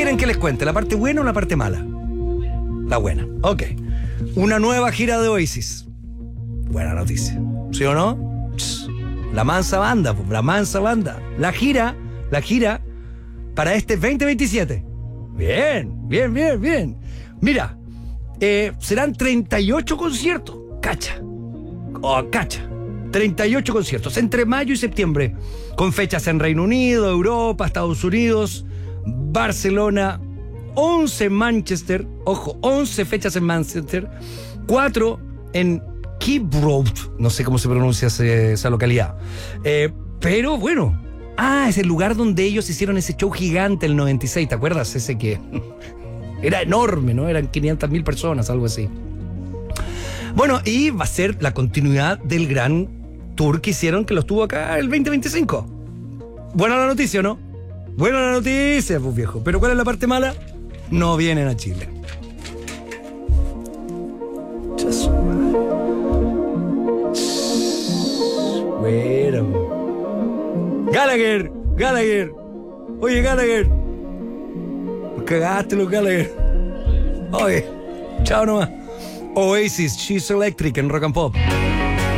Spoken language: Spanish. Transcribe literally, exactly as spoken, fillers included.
quieren que les cuente? ¿La parte buena o la parte mala? La buena. Ok. Una nueva gira de Oasis. Buena noticia. ¿Sí o no? La mansa banda, pues, la mansa banda. La gira, la gira para este veinte veintisiete. Bien, bien, bien, bien. Mira, eh, serán treinta y ocho conciertos. Cacha. Oh, cacha. treinta y ocho conciertos entre mayo y septiembre, con fechas en Reino Unido, Europa, Estados Unidos, Barcelona, once en Manchester, ojo, once fechas en Manchester, cuatro en Keyroad, no sé cómo se pronuncia ese, esa localidad, eh, pero bueno, ah, es el lugar donde ellos hicieron ese show gigante el noventa y seis, ¿te acuerdas? Ese que era enorme, ¿no? Eran quinientas mil personas, algo así. Bueno, y va a ser la continuidad del gran tour que hicieron, que los tuvo acá el veinte veinticinco. Buena la noticia, ¿no? Buena la noticia, pues viejo. Pero ¿cuál es la parte mala? No vienen a Chile. Bueno. Gallagher, Gallagher. Oye, Gallagher. Cagaste los Gallagher. Oye, chao nomás. Oasis, She's Electric en Rock and Pop.